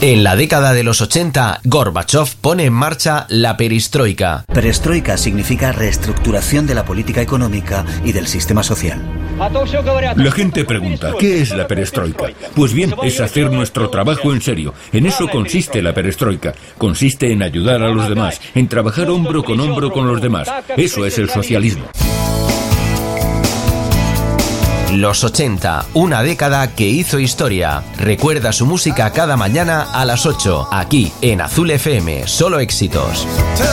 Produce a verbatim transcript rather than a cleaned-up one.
En la década de los ochenta, Gorbachov pone en marcha la perestroika. Perestroika significa reestructuración de la política económica y del sistema social. La gente pregunta, ¿qué es la perestroika? Pues bien, es hacer nuestro trabajo en serio. En eso consiste la perestroika. Consiste en ayudar a los demás, en trabajar hombro con hombro con los demás. Eso es el socialismo. Los ochenta, una década que hizo historia. Recuerda su música cada mañana a las ocho, aquí en Azul F M, solo éxitos.